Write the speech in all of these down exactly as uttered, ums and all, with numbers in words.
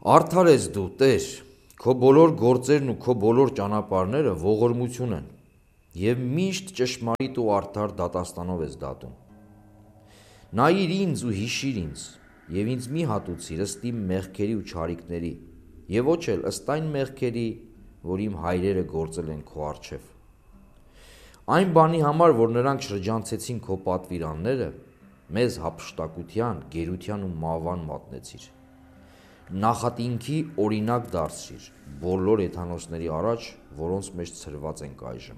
Արդար ես դու, Տեր, քո բոլոր գործերն ու քո բոլոր ճանապարհները ողորմություն են, և միշտ ճշմարիտ ու արդար դատաստանով ես դատում։ Նայիր ինձ ու հիշիր ինձ, և ինձ մի հատուցիր ըստ իմ մեղքերի ու չարիքների, և ոչ էլ ըստ այն մեղքերի, որ իմ հայրերը գործել են քո առջև։ Այն բանի համար, որ նրանք շրջանցեցին քո պատվիրանները, մեզ հափշտակության, գերության ու մահվան մատնեցիր։ Նախատինքի օրինակ դարձրիր բոլոր հեթանոսների առաջ, որոնց մեջ ցրված ենք այժմ։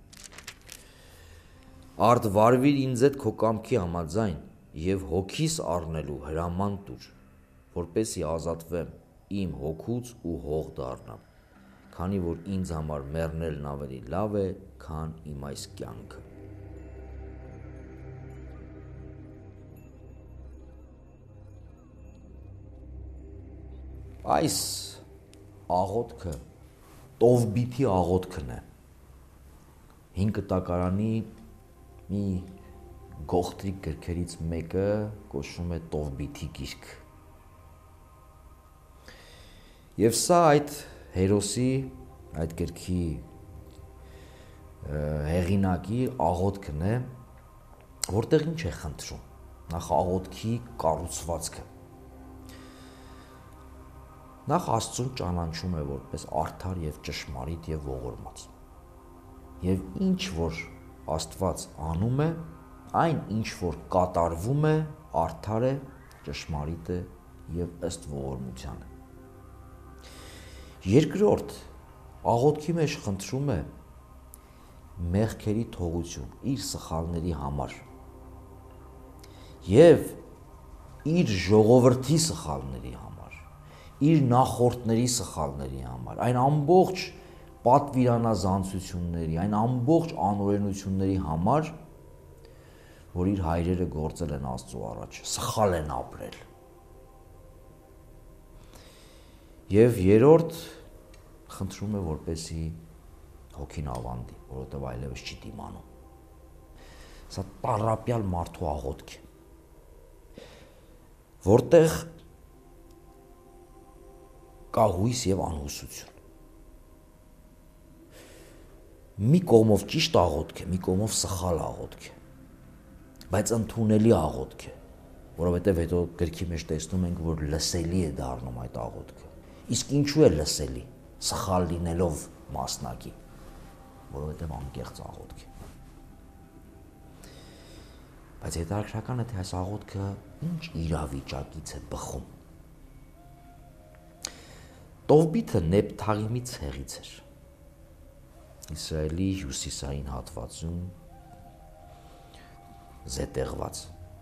Արդ վարվիր ինձ հետ քո կամքի համաձայն և հոգիս առնելու հրաման տուր, որպեսզի ազատվեմ իմ հոգուց ու հող դառնամ, քանի որ ինձ համար մեռնելն ավելի լավ է, քան իմ այս կյանքը։ Այս աղոթքը Տովբիթի աղոթքն է։ Հին կտակարանի մի գողտրիկ գրքերից մեկը կոչվում է Տովբիթի գիրք։ Եվ սա այդ հերոսի, այդ գրքի հեղինակի աղոթքն է, որտեղ ինչ է խնդրում, նախ աղոթքի կառուցվածքը։ Նախ Աստծուն ճանաչում է որպես արդար և ճշմարիտ և ողորմած։ Եվ ինչ որ Աստված անում է, այն ինչ որ կատարվում է, արդար է, ճշմարիտ է և ըստ ողորմության է։ Երկրորդ, աղոթքի մեջ խնդրում է մեղքերի թողություն իր սխալների համար և իր ժողովրդի սխալների համար, իր նախորդների սխալների համար, այն ամբողջ պատվիրանազանցությունների, այն ամբողջ անօրենությունների համար, որ իր հայրերը գործել են Աստծո առաջ, սխալ են ապրել։ Եվ երրորդ, խնդրում է, որպեսզի հոգին ավանդի, որովհետև այլևս չի դիմանում։ Սա տառապյալ մարդու աղոթք է, որտեղ կա հույս և անհուսություն։ Մի կողմով ճիշտ աղոթք է, մի կողմով սխալ աղոթք է, բայց ընդունելի աղոթք է, որովհետև հետո գրքի մեջ տեսնում ենք, որ լսելի է դառնում այդ աղոթքը։ Իսկ ինչու է լսելի, սխալ լինելով մասնակի, որովհետև անկեղծ աղոթք է։ Բայց հետաքրքրական է, թե այս աղոթքը ինչ իրավիճակից է բխում։ Տովբիթը Նեփթաղիմի ցեղից էր, Իսրայելի հյուսիսային հատվածում զետեղված։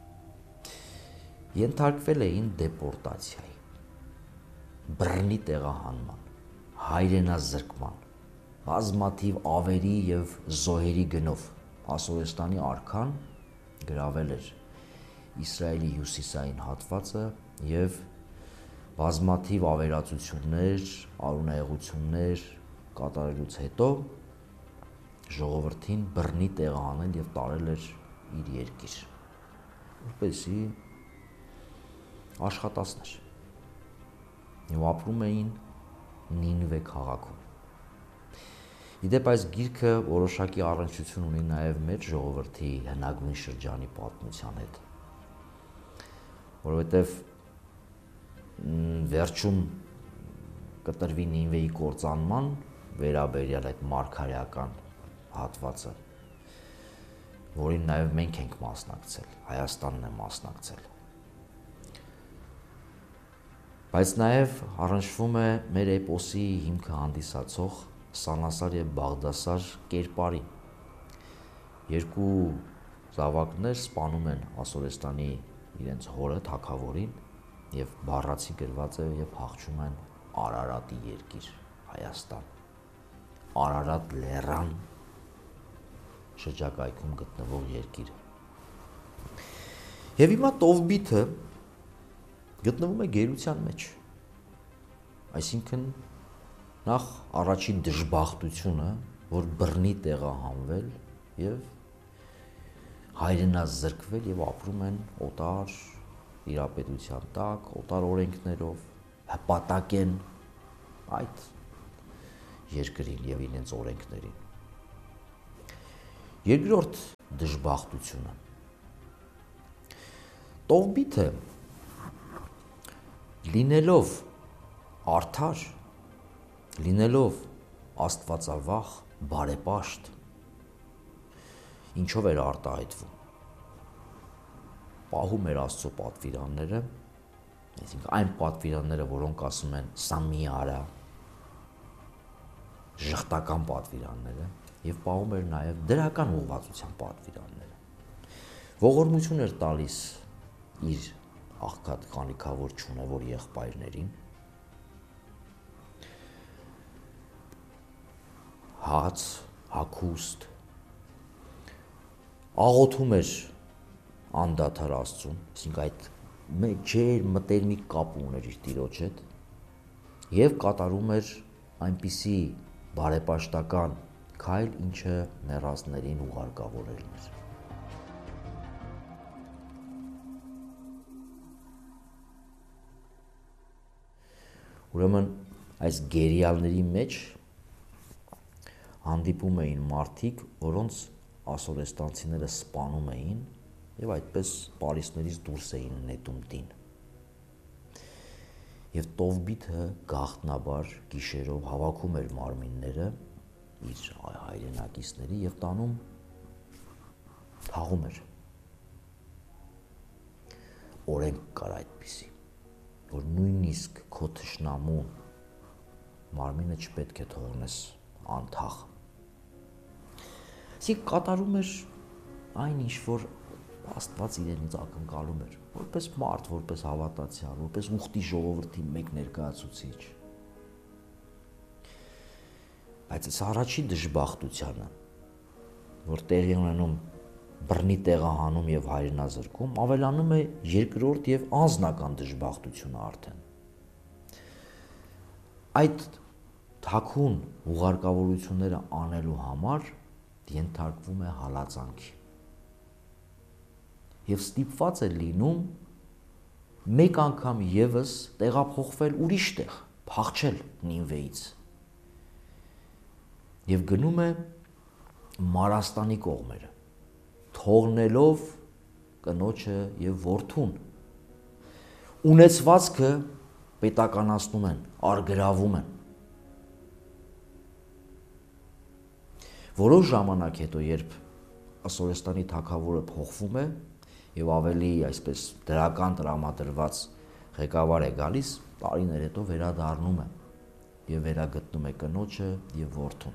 Ենթարկվել էին դեպորտացիայի, բռնի տեղահանման, հայրենազրկման, բազմաթիվ ավերի և զոհերի գնով Ասորեստանի արքան գրավել էր Իսրայելի հյուսիսային հատվածը և բազմաթիվ ավերածություններ, արունահեղություններ կատարելուց հետո ժողովրդին բռնի տեղահանել և տարել էր իր երկիր, որպեսզի աշխատացներ, և ապրում էին Նինվե քաղաքում։ Իդեպ այս գիրքը որոշակի առնչություն ունի նաև մեր ժողովրդի հնագույն շրջանի պատմության հետ, որովհետև վերջում կտրվի Նինվեի կործանման վերաբերյալ այդ մարգարեական հատվածը, որին նաև մենք ենք մասնակցել, Հայաստանն է մասնակցել։ Բայց նաև առնչվում է մեր էպոսի հիմքը հանդիսացող Սանասար և Բաղդասար կերպարի։ Երկու զավակներ սպանում են Ասորեստանի իրենց հորը, թագավորին, և բառացի գրված է և փախչում են Արարատի երկիր, Հայաստան, Արարատ լեռան շրջակայքում գտնվող երկիրը։ Եվ հիմա Տովբիթը գտնվում է գերության մեջ, այսինքն նախ առաջին դժբախտությունը, որ բռնի տեղահանվել և հայրենազրկվել և ապրում են օտար իրապետության տակ, օտար օրենքներով, հպատակեն այդ երկրին եւ իրենց օրենքներին։ Երկրորդ դժբախտությունը Տովբիթը լինելով արդար, լինելով աստվածավախ, բարեպաշտ, ինչով էր արտահայտվում։ Պահում էր Աստծո պատվիրանները, այսինքն այն պատվիրանները, որոնք ասում են սա մի արա, ժխտական պատվիրանները, եւ պահում էր նաեւ դրական ուղղվածության պատվիրանները։ Ողորմություն էր տալիս իր աղքատ կանիքավոր չունևոր եղբայրներին, հաց, հագուստ, աղոթում էր անդադար Աստծուն, այսինքն այդ ջեր մտերմիկ կապ ուներ իր Տիրոջ հետ եւ կատարում էր այնպիսի բարեպաշտական քայլ, ինչը մեռածներին ուղարկավորելն էր։ Ուրեմն այս գերիալների մեջ հանդիպում էին մարդիկ, որոնց ասորեստանցիները սպանում էին եւ այդպես Պարիսներից դուրս էին նետում տին։ Եվ Տովբիթը գաղտնաբար գիշերով հավաքում էր մարմինները իր հայրենակիցների եւ տանում թաղում էր։ Օրենք կար այդպիսի, որ նույնիսկ քո թշնամու մարմինը չպետք է թողնես անթաղ։ Իսկ կատարում էր այն ինչ որ Աստված իրենից ակնկալում էր, որպես մարդ, որպես հավատացյալ, որպես ուխտի ժողովրդի մեկ ներկայացուցիչ։ Բայց այս առաջի դժբախտությանը, որ տեղի ունենում բռնի տեղահանում եւ հայրենազրկում, ավելանում է երկրորդ եւ անձնական դժբախտությունը արդեն։ Այդ թաքուն ուղարկավորությունները անելու համար ենթարկվում է հալածանքի։ Եվ ստիպված է լինում մեկ անգամ եւս տեղափոխվել ուրիշ տեղ, փախչել Նինվեից։ Եվ գնում է Մարաստանի կողմերը, թողնելով կնոջը եւ որդուն։ Ունեցվածքը պետականացնում են, արգրավում են։ Որոշ ժամանակ հետո, երբ Ասորեստանի թագավորը փոխվում է եւ ավելի այսպես դրական տրամադրված ղեկավար է գալիս, տարիներ հետո վերադառնում է եւ վերագտնում է կնոջը եւ որդուն։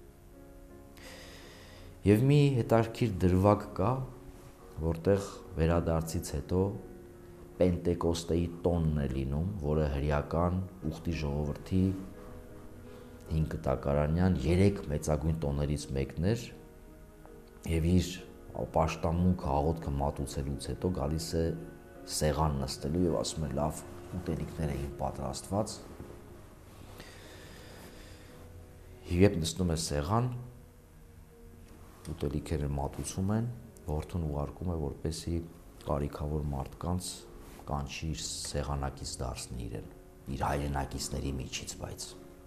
Եվ մի հետաքրքիր դրվագ կա, որտեղ վերադարձից հետո Պենտեկոստեի տոնն է լինում, որը հրեական ուխտի ժողովրդի հինգ տակարանյան երեք մեծագույն տոներից մեկն էր եւ իր պաշտամունքը աղոթքը մատուցելուց հետո գալիս է սեղան նստելու եւ ասում է լավ ուտելիքներ էին պատրաստված։ Երբ նստում է սեղան, ուտելիքները մատուցում են, որդուն ուղարկում է, որպեսի կարիքավոր մարդկանց կանչի իր սեղանակից դարձնի իրեն, իր հայրենակիցների միջից, բայց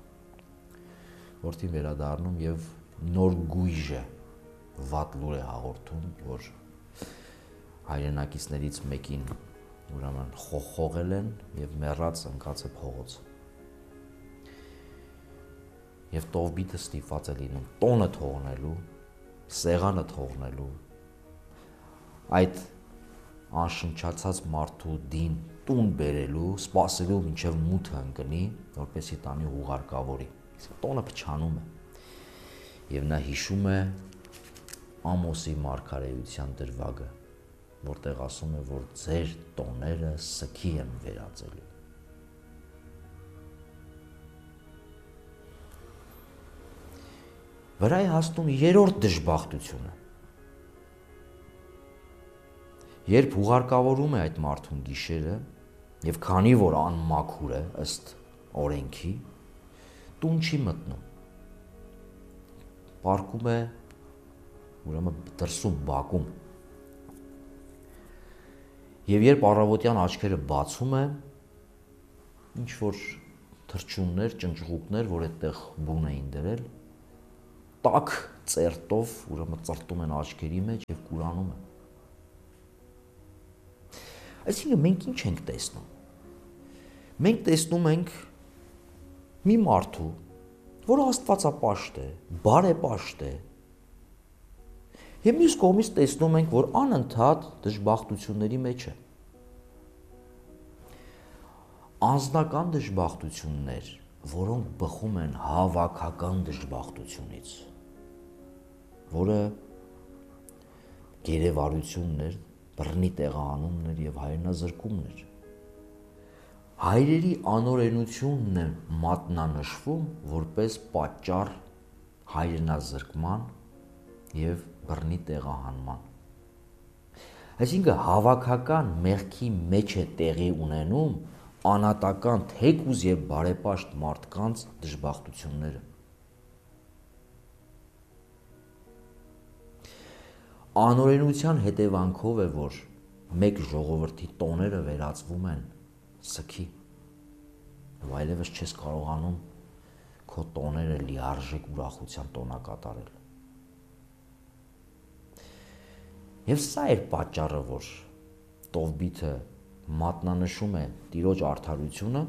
որդին վերադառնում եւ նոր գույժ է վատ լուր է հաղորդում, որ հայրենակիցներից մեկին ուրեմն խոխողել են եւ մեռած ընկած է փողոց։ Եվ Տովբիթը ստիպված է լինում տոնը թողնելու, սեղանը թողնելու, այդ անշնչացած մարդու դին տուն բերելու, սպասելու մինչև մութը ընկնի, որպեսի տանի ուղարկավորի։ Տոնը փչանում է։ Եվ նա հիշում է Ամոսի մարգարեության դրվագը, որտեղ ասում է, որ ձեր տոները սքի են վերածելու։ Վրա է հասնում երրորդ դժբախտությունը։ Երբ ուղարկավորում է այդ մարդուն գիշերը, եւ քանի որ անմաքուր է ըստ օրենքի, տուն չի մտնում։ Պարկում է ուրեմն դրսում բակում։ Եվ երբ առավոտյան աչքերը բացում է, ինչ որ թրջուններ, ճնճղուկներ, որ այդտեղ բուն էին դրել, տաք ծերտով, ուրեմն ծրտում են աչքերի մեջ եւ կուրանում են։ Այսինքն մենք ինչ ենք տեսնում։ Մենք տեսնում ենք մի մարդու, որը աստվածապաշտ է, բարեպաշտ է։ Եվ մյուս կողմից տեսնում ենք, որ անընդհատ դժբախտությունների մեջ է։ Անձնական դժբախտություններ, որոնք բխում են հավաքական դժբախտությունից, որը գերեվարություններ, բռնի տեղահանումներ եւ հայրենազրկումներ։ Հայրերի անօրենությունն է մատնանշվում որպես պատճառ հայրենազրկման եւ բռնի տեղահանման։ Այսինքն հավաքական մեղքի մեջ է տեղի ունենում անատական թեկուզ եւ բարեպաշտ մարդկանց դժբախտությունները։ Անօրենության հետևանքով է, որ մեկ ժողովրդի տոները վերածվում են սքի, եւ այլևս չես կարողանում քո տոները լիարժեք ուրախության տոնակատարել։ Եվ սա էր պատճառը, որ Տովբիթը մատնանշում է Տիրոջ արդարությունը,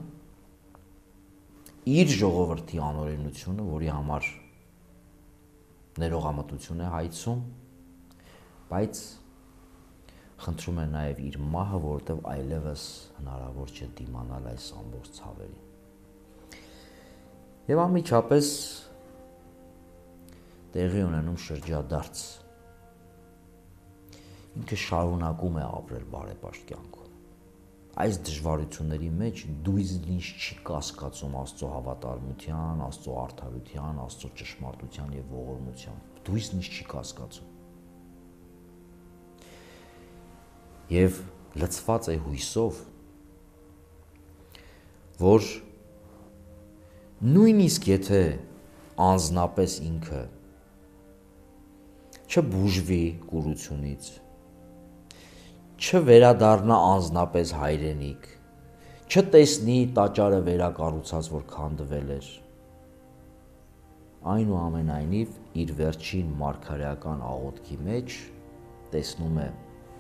իր ժողովրդի անօրենությունը, որի համար ներողամտություն է հայցում, բայց խնդրում է նաև իր մահը, որովհետև այլևս հնարավոր չէ դիմանալ այս ամբողջ ցավերին։ Եվ անմիջապես տեղի ունենում շրջադարձ։ Ինքը շարունակում է ապրել բարեպաշտ կյանքով։ Այս դժվարությունների մեջ դույզնից չի կասկածում Աստծո հավատարմության, Աստծո արդարության, Աստծո ճշմարտության եւ ողորմության։ Դույզնից չի կասկածում։ Եվ լցված է հույսով, որ նույնիսկ եթե անձնապես ինքը չբուժվի կուրությունից, չվերադառնա անձնապես հայրենիք, չտեսնի տաճարը վերակառուցած, որ քանդվել էր, այնուամենայնիվ իր վերջին մարգարեական աղոթքի մեջ տեսնում է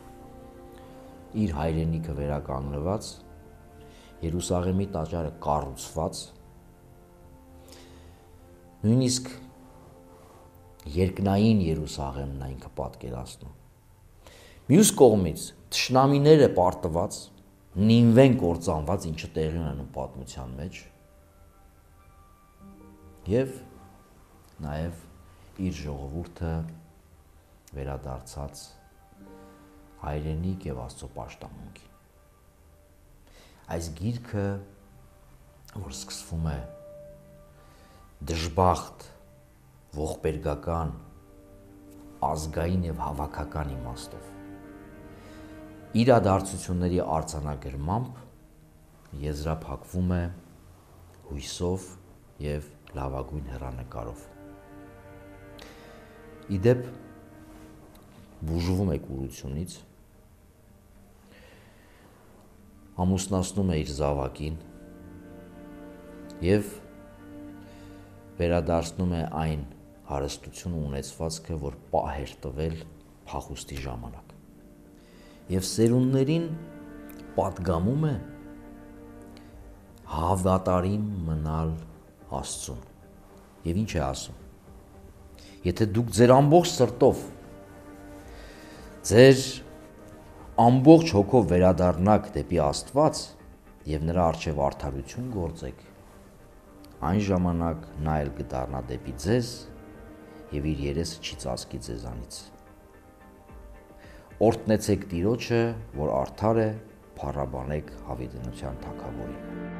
իր հայրենիքը վերականգնված, Երուսաղեմի տաճարը կառուցված, նույնիսկ երկնային Երուսաղեմն է ինքը պատկերացնում։ Մյուս կողմից թշնամիները պարտված, նինվեն կործանված, ինչը տեղի ունենում պատմության մեջ, եւ նաեւ իր ժողովուրդը վերադարձած հայրենիք եւ Աստծո պաշտամունքի։ Այս գիրքը, որ սկսվում է դժբախտ, ողբերգական, ազգային եւ հավաքական իմաստով, իրադարձությունների արձանագրմամբ եզրափակվում է հույսով եւ լավագույն հեռանկարով։ Իդեպ բուժվում է կուրությունից, ամուսնացնում է իր զավակին եւ վերադարձնում է այն հարստությունը ունեցվածքը, որ պահ էր տվել փախուստի ժամանակ։ Եվ սերունդներին պատգամում է հավատարիմ մնալ Աստծուն։ Եվ ինչ է ասում. եթե դուք ձեր ամբողջ սրտով, ձեր ամբողջ հոգով վերադառնաք դեպի Աստված եւ նրա առջեւ արդարություն գործեք, այն ժամանակ նա էլ կդառնա դեպի ձեզ եւ իր երեսը չի ծածկի ձեզանից։ Օրհնեցեք Տիրոջը, որ արդար է, փառաբանեք հավիտենության Թագավորին։